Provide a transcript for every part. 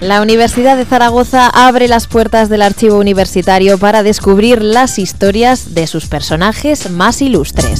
La Universidad de Zaragoza abre las puertas del archivo universitario para descubrir las historias de sus personajes más ilustres.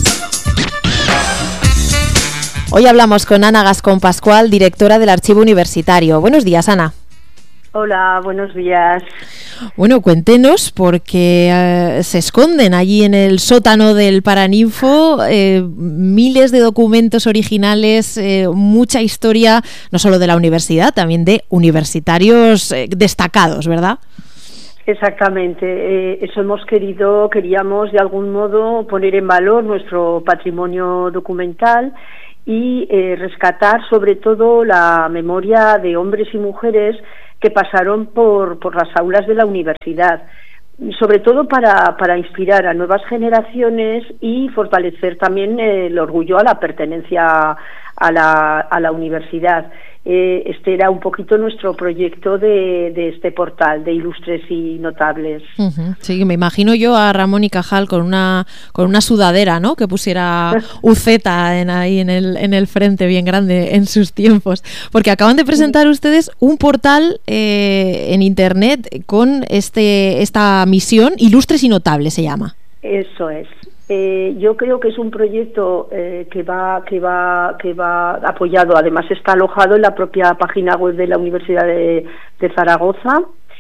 Hoy hablamos con Ana Gascón Pascual, directora del Archivo Universitario. Buenos días, Ana. Hola, buenos días. Bueno, cuéntenos, porque se esconden allí en el sótano del Paraninfo miles de documentos originales, mucha historia, no solo de la universidad, también de universitarios destacados, ¿verdad? Exactamente, eso queríamos de algún modo poner en valor nuestro patrimonio documental y rescatar sobre todo la memoria de hombres y mujeres que pasaron por las aulas de la universidad, sobre todo para inspirar a nuevas generaciones y fortalecer también el orgullo a la pertenencia a la universidad. Este era un poquito nuestro proyecto de este portal de ilustres y notables. Sí, me imagino yo a Ramón y Cajal con una sudadera, ¿no? Que pusiera UZ ahí en el frente bien grande en sus tiempos, porque acaban de presentar ustedes un portal en internet con esta misión, Ilustres y Notables se llama. Eso es. Yo creo que es un proyecto que va apoyado, además está alojado en la propia página web de la Universidad de Zaragoza.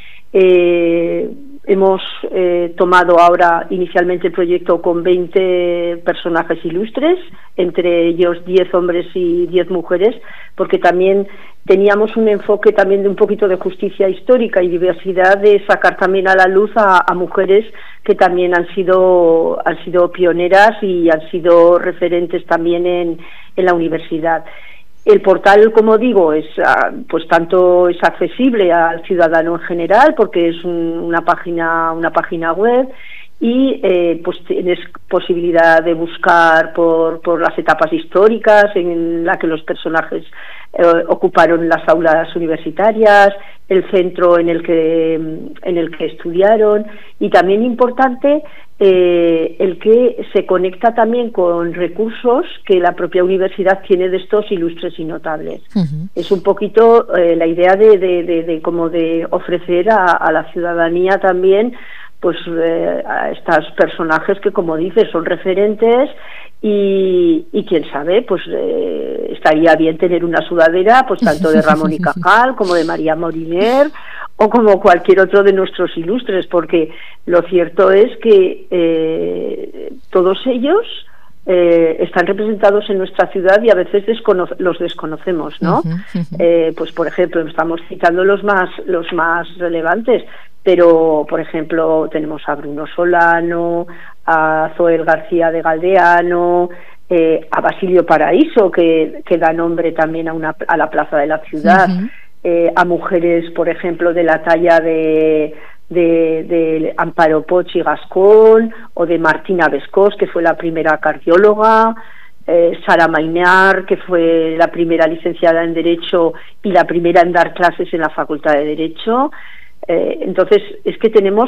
Hemos tomado ahora inicialmente el proyecto con 20 personajes ilustres, entre ellos 10 hombres y 10 mujeres, porque también teníamos un enfoque también de un poquito de justicia histórica y diversidad, de sacar también a la luz a mujeres que también han sido pioneras y han sido referentes también en la universidad. El portal, como digo, pues tanto es accesible al ciudadano en general, porque es una página web, y pues tienes posibilidad de buscar por las etapas históricas en la que los personajes ocuparon las aulas universitarias, el centro en el que estudiaron, y también importante el que se conecta también con recursos que la propia universidad tiene de estos ilustres y notables. Es un poquito la idea de ofrecer a la ciudadanía también pues a estos personajes que, como dices, son referentes, y quién sabe, pues estaría bien tener una sudadera pues tanto de Ramón y Cajal como de María Moliner o como cualquier otro de nuestros ilustres, porque lo cierto es que todos ellos están representados en nuestra ciudad y a veces los desconocemos, ¿no? Pues por ejemplo, estamos citando los más relevantes, pero por ejemplo tenemos a Bruno Solano, a Zoel García de Galdeano, a Basilio Paraíso, que da nombre también a la plaza de la ciudad, a mujeres, por ejemplo, de la talla de Amparo Poch y Gascón, o de Martina Bescós, que fue la primera cardióloga, Sara Maynar, que fue la primera licenciada en Derecho y la primera en dar clases en la Facultad de Derecho. Entonces es que tenemos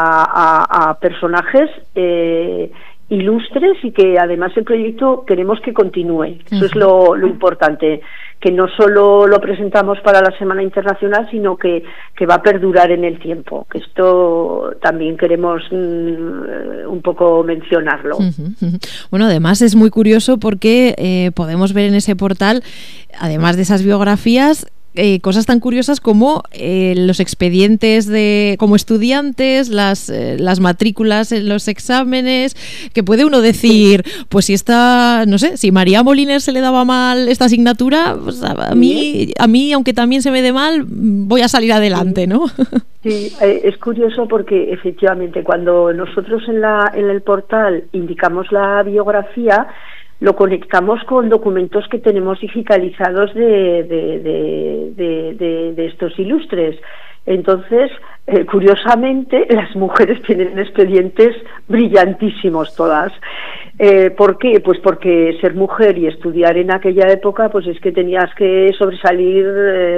a personajes ilustres, y que además el proyecto queremos que continúe. Eso es lo importante, que no solo lo presentamos para la Semana Internacional, sino que va a perdurar en el tiempo, que esto también queremos un poco mencionarlo. Bueno, además es muy curioso porque podemos ver en ese portal, además de esas biografías, cosas tan curiosas como los expedientes como estudiantes, las matrículas en los exámenes, que puede uno decir, pues si María Moliner se le daba mal esta asignatura, pues a mí, aunque también se me dé mal, voy a salir adelante, ¿no? Sí, es curioso porque efectivamente cuando nosotros en el portal indicamos la biografía, lo conectamos con documentos que tenemos digitalizados de estos ilustres. Entonces, curiosamente, las mujeres tienen expedientes brillantísimos todas. ¿Por qué? Pues porque ser mujer y estudiar en aquella época, pues es que tenías que sobresalir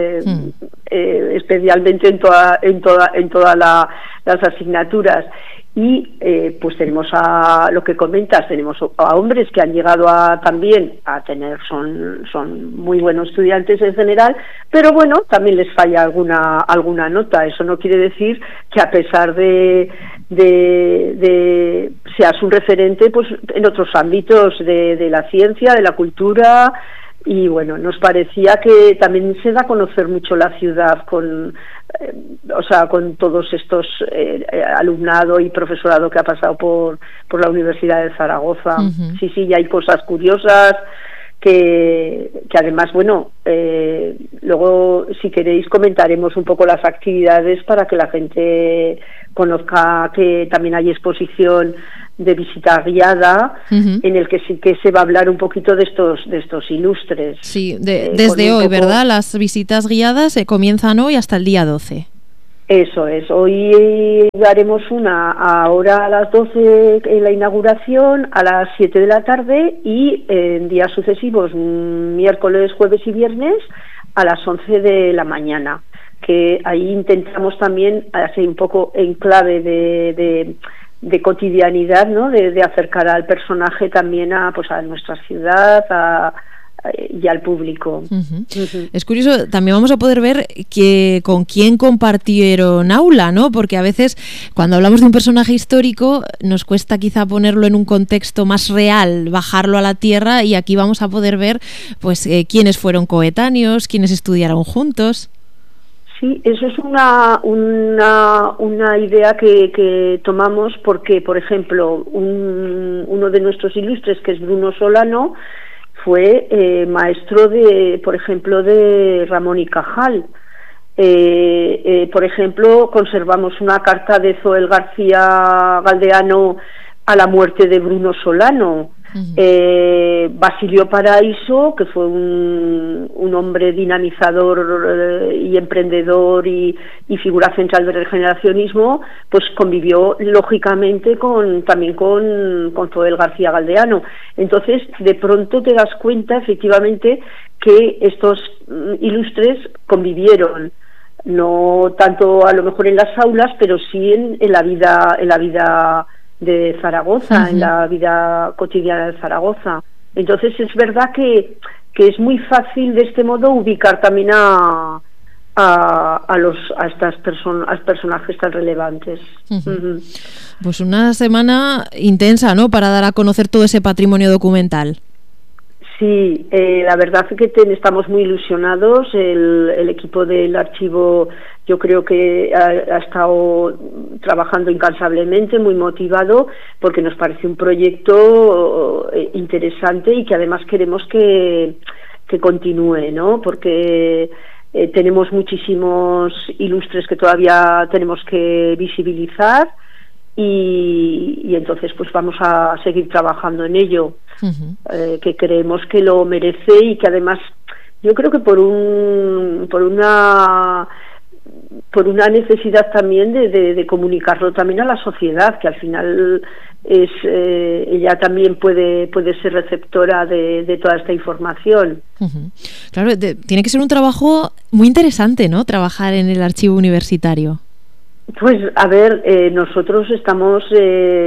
especialmente en todas las asignaturas. y pues tenemos a lo que comentas, tenemos a hombres que han llegado también a tener, son muy buenos estudiantes en general, pero bueno, también les falla alguna nota. Eso no quiere decir que a pesar de seas un referente pues en otros ámbitos de la ciencia, de la cultura. Y bueno, nos parecía que también se da a conocer mucho la ciudad con todos estos alumnado y profesorado que ha pasado por la Universidad de Zaragoza. Uh-huh. Sí, y hay cosas curiosas que además, bueno, luego si queréis comentaremos un poco las actividades para que la gente conozca que también hay exposición de visita guiada, uh-huh, en el que sí que se va a hablar un poquito de estos ilustres. Sí, desde hoy, ¿verdad? Las visitas guiadas comienzan hoy hasta el día 12. Eso es, hoy haremos una ahora a las 12 en la inauguración, a las 7 de la tarde y en días sucesivos, miércoles, jueves y viernes, a las 11 de la mañana, que ahí intentamos también hacer un poco en clave de cotidianidad, ¿no? De acercar al personaje también a nuestra ciudad, y al público. Uh-huh. Uh-huh. Es curioso, también vamos a poder ver con quién compartieron aula, ¿no? Porque a veces cuando hablamos de un personaje histórico nos cuesta quizá ponerlo en un contexto más real, bajarlo a la tierra, y aquí vamos a poder ver pues quiénes fueron coetáneos, quiénes estudiaron juntos. Sí, eso es una idea que tomamos porque, por ejemplo, uno de nuestros ilustres, que es Bruno Solano, fue maestro por ejemplo, de Ramón y Cajal. Por ejemplo, conservamos una carta de Zoel García Galdeano a la muerte de Bruno Solano. Uh-huh. Basilio Paraíso, que fue un hombre dinamizador y emprendedor y figura central del regeneracionismo, pues convivió lógicamente también con Zoel García Galdeano. Entonces, de pronto te das cuenta efectivamente que estos ilustres convivieron, no tanto a lo mejor en las aulas, pero sí en la vida de Zaragoza, uh-huh, en la vida cotidiana de Zaragoza. Entonces es verdad que es muy fácil de este modo ubicar también a estas personajes tan relevantes. Uh-huh. Uh-huh. Pues una semana intensa, ¿no?, para dar a conocer todo ese patrimonio documental. Sí, la verdad es que estamos muy ilusionados. El equipo del archivo, yo creo que ha estado trabajando incansablemente, muy motivado, porque nos parece un proyecto interesante y que además queremos que continúe, ¿no? Porque tenemos muchísimos ilustres que todavía tenemos que visibilizar y entonces pues vamos a seguir trabajando en ello. Uh-huh. Que creemos que lo merece y que además yo creo que por una necesidad también de comunicarlo también a la sociedad, que al final ella también puede ser receptora de toda esta información. Uh-huh. Claro, tiene que ser un trabajo muy interesante, ¿no?, trabajar en el archivo universitario. Pues a ver, nosotros estamos, sí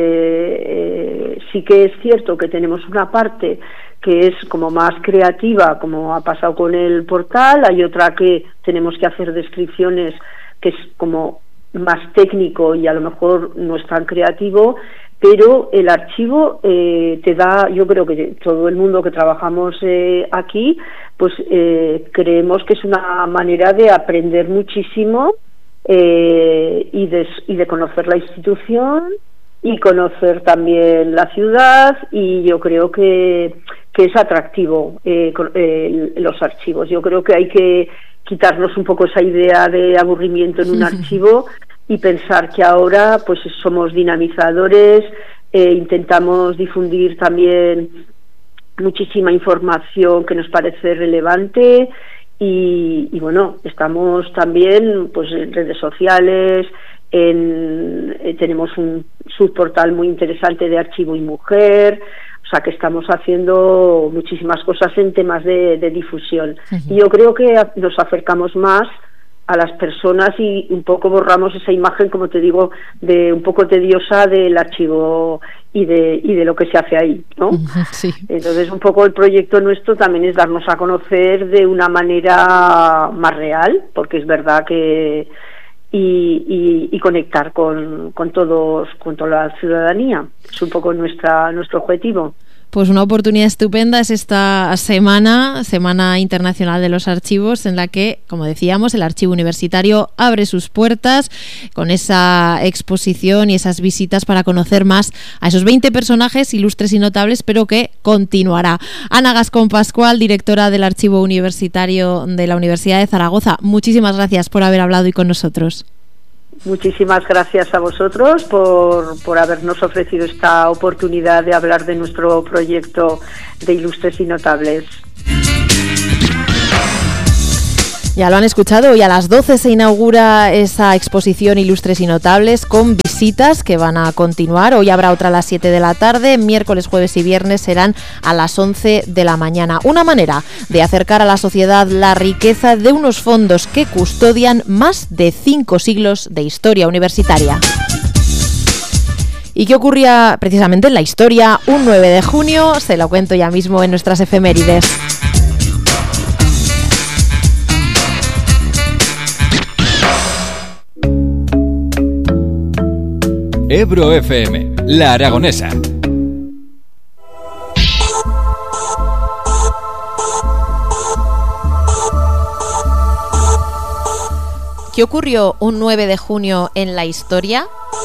que es cierto que tenemos una parte que es como más creativa, como ha pasado con el portal, hay otra que tenemos que hacer descripciones, que es como más técnico y a lo mejor no es tan creativo, pero el archivo te da, yo creo que todo el mundo que trabajamos aquí, pues creemos que es una manera de aprender muchísimo, y de conocer la institución y conocer también la ciudad, y yo creo que es atractivo los archivos. Yo creo que hay que quitarnos un poco esa idea de aburrimiento en un archivo y pensar que ahora pues somos dinamizadores, intentamos difundir también muchísima información que nos parece relevante. Y bueno, estamos también pues en redes sociales, tenemos un subportal muy interesante de Archivo y Mujer, o sea que estamos haciendo muchísimas cosas en temas de difusión. Uh-huh. Y yo creo que nos acercamos más las personas y un poco borramos esa imagen, como te digo, de un poco tediosa del archivo y de lo que se hace ahí, ¿no? Sí. Entonces, un poco el proyecto nuestro también es darnos a conocer de una manera más real, porque es verdad que y conectar con todos, con toda la ciudadanía. Es un poco nuestro objetivo. Pues una oportunidad estupenda es esta Semana Internacional de los Archivos, en la que, como decíamos, el Archivo Universitario abre sus puertas con esa exposición y esas visitas para conocer más a esos 20 personajes ilustres y notables, pero que continuará. Ana Gascón Pascual, directora del Archivo Universitario de la Universidad de Zaragoza, muchísimas gracias por haber hablado hoy con nosotros. Muchísimas gracias a vosotros por habernos ofrecido esta oportunidad de hablar de nuestro proyecto de Ilustres y Notables. Ya lo han escuchado, hoy a las 12 se inaugura esa exposición Ilustres y Notables con visitas que van a continuar. Hoy habrá otra a las 7 de la tarde, miércoles, jueves y viernes serán a las 11 de la mañana. Una manera de acercar a la sociedad la riqueza de unos fondos que custodian más de 5 siglos de historia universitaria. ¿Y qué ocurría precisamente en la historia un 9 de junio? Se lo cuento ya mismo en nuestras efemérides. Ebro FM, La Aragonesa. ¿Qué ocurrió un 9 de junio en la historia?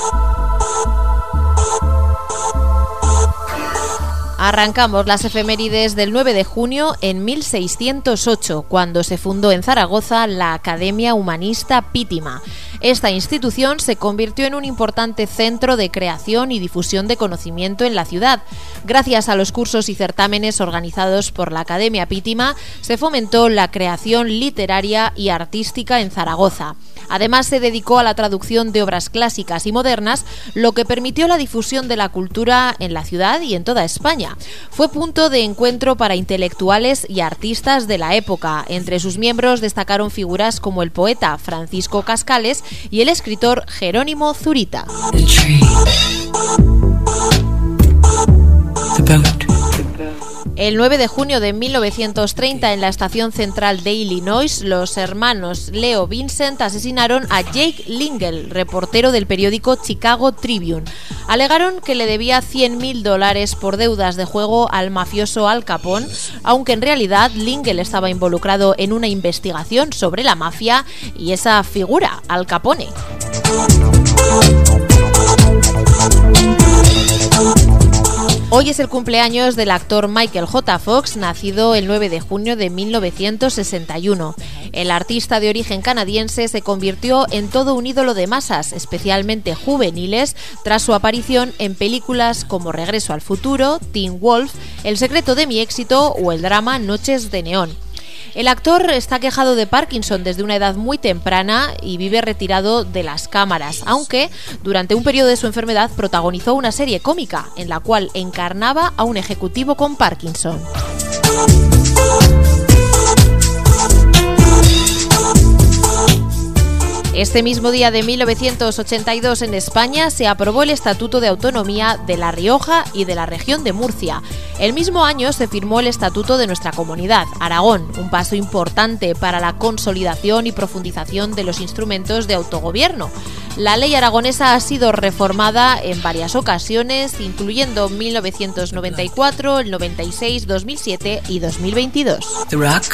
Arrancamos las efemérides del 9 de junio en 1608, cuando se fundó en Zaragoza la Academia Humanista Pítima. Esta institución se convirtió en un importante centro de creación y difusión de conocimiento en la ciudad. Gracias a los cursos y certámenes organizados por la Academia Pítima, se fomentó la creación literaria y artística en Zaragoza. Además, se dedicó a la traducción de obras clásicas y modernas, lo que permitió la difusión de la cultura en la ciudad y en toda España. Fue punto de encuentro para intelectuales y artistas de la época. Entre sus miembros destacaron figuras como el poeta Francisco Cascales y el escritor Jerónimo Zurita. El 9 de junio de 1930, en la estación central de Illinois, los hermanos Leo Vincent asesinaron a Jake Lingle, reportero del periódico Chicago Tribune. Alegaron que le debía $100,000 por deudas de juego al mafioso Al Capone, aunque en realidad Lingle estaba involucrado en una investigación sobre la mafia y esa figura, Al Capone. Hoy es el cumpleaños del actor Michael J. Fox, nacido el 9 de junio de 1961. El artista de origen canadiense se convirtió en todo un ídolo de masas, especialmente juveniles, tras su aparición en películas como Regreso al futuro, Teen Wolf, El secreto de mi éxito o el drama Noches de neón. El actor está quejado de Parkinson desde una edad muy temprana y vive retirado de las cámaras, aunque durante un periodo de su enfermedad protagonizó una serie cómica en la cual encarnaba a un ejecutivo con Parkinson. Este mismo día de 1982 en España se aprobó el Estatuto de Autonomía de La Rioja y de la región de Murcia. El mismo año se firmó el Estatuto de nuestra comunidad, Aragón, un paso importante para la consolidación y profundización de los instrumentos de autogobierno. La ley aragonesa ha sido reformada en varias ocasiones, incluyendo 1994, el 96, 2007 y 2022. The rock.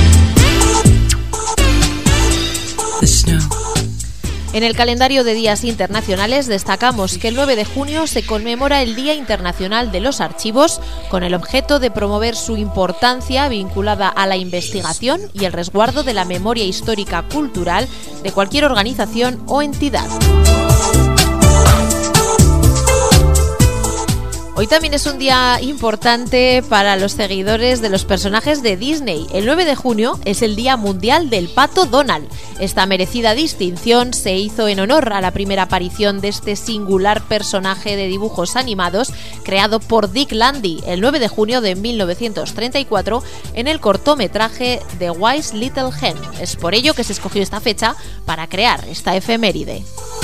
The snow. En el calendario de días internacionales destacamos que el 9 de junio se conmemora el Día Internacional de los Archivos, con el objeto de promover su importancia vinculada a la investigación y el resguardo de la memoria histórica cultural de cualquier organización o entidad. Hoy también es un día importante para los seguidores de los personajes de Disney. El 9 de junio es el Día Mundial del Pato Donald. Esta merecida distinción se hizo en honor a la primera aparición de este singular personaje de dibujos animados creado por Dick Landy el 9 de junio de 1934 en el cortometraje The Wise Little Hen. Es por ello que se escogió esta fecha para crear esta efeméride.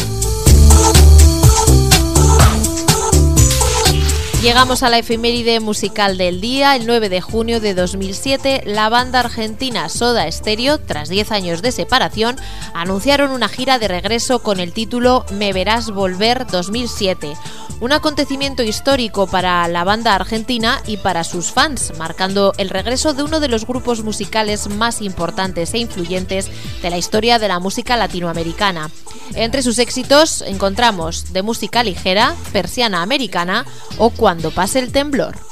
Llegamos a la efeméride musical del día. El 9 de junio de 2007, la banda argentina Soda Stereo, tras 10 años de separación, anunciaron una gira de regreso con el título Me Verás Volver 2007. Un acontecimiento histórico para la banda argentina y para sus fans, marcando el regreso de uno de los grupos musicales más importantes e influyentes de la historia de la música latinoamericana. Entre sus éxitos encontramos de música ligera, Persiana Americana o Cuando pase el temblor.